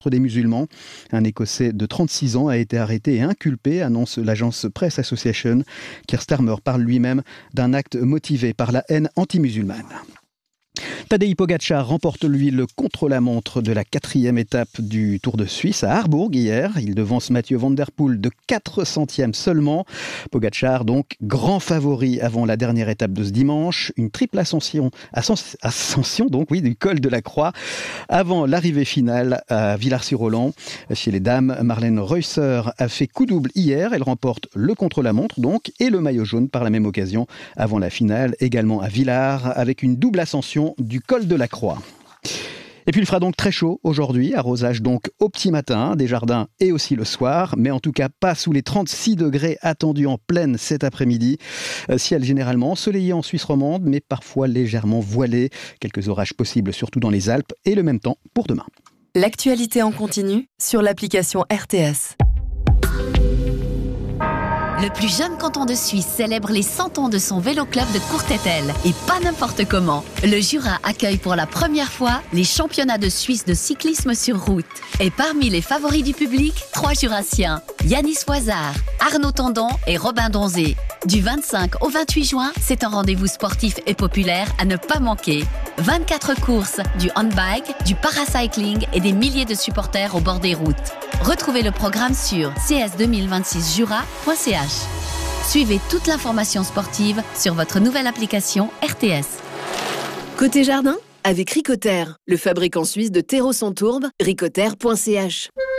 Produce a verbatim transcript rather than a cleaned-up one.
des musulmans. Un Écossais de trente-six ans a été arrêté et inculpé, annonce l'agence Press Association. Keir Starmer parle lui-même d'un acte motivé par la haine anti-musulmane. Tadej Pogačar remporte lui le contre-la-montre de la quatrième étape du Tour de Suisse à Harbourg hier. Il devance Mathieu Van Der Poel de quatre centièmes seulement. Pogačar donc grand favori avant la dernière étape de ce dimanche. Une triple ascension, ascens, ascension donc oui du col de la Croix avant l'arrivée finale à Villars-sur-Roland. Chez les dames, Marlène Reusser a fait coup double hier. Elle remporte le contre-la-montre donc et le maillot jaune par la même occasion avant la finale également à Villars avec une double ascension du col de la Croix. Et puis il fera donc très chaud aujourd'hui, arrosage donc au petit matin, des jardins et aussi le soir, mais en tout cas pas sous les trente-six degrés attendus en pleine cet après-midi. Ciel généralement ensoleillé en Suisse romande, mais parfois légèrement voilé. Quelques orages possibles, surtout dans les Alpes, et le même temps pour demain. L'actualité en continu sur l'application R T S. Le plus jeune canton de Suisse célèbre les cent ans de son vélo-club de Courtételle. Et pas n'importe comment. Le Jura accueille pour la première fois les championnats de Suisse de cyclisme sur route. Et parmi les favoris du public, trois Jurassiens. Yanis Voisard, Arnaud Tandon et Robin Donzé. Du vingt-cinq au vingt-huit juin, c'est un rendez-vous sportif et populaire à ne pas manquer. vingt-quatre courses, du handbike, du paracycling et des milliers de supporters au bord des routes. Retrouvez le programme sur c s deux mille vingt-six jura point c h. Suivez toute l'information sportive sur votre nouvelle application R T S. Côté jardin, avec Ricoter, le fabricant suisse de terreau sans tourbe, ricoter point c h.